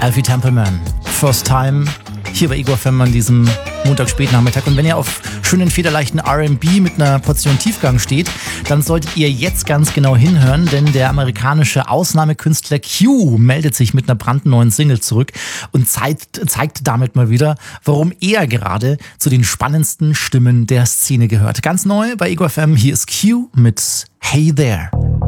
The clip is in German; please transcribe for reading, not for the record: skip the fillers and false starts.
Alfie Templeman, First Time, hier bei Ego FM an diesem Montagsspätnachmittag. Und wenn ihr auf schönen, federleichten R&B mit einer Portion Tiefgang steht, dann solltet ihr jetzt ganz genau hinhören, denn der amerikanische Ausnahmekünstler Q meldet sich mit einer brandneuen Single zurück und zeigt damit mal wieder, warum er gerade zu den spannendsten Stimmen der Szene gehört. Ganz neu bei Ego FM, hier ist Q mit Hey There.